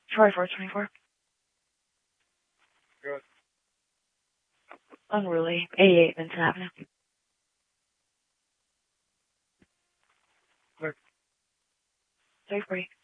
Sorry, 424. Good. Unruly. 88 Vincent Avenue. Clear. Safe break.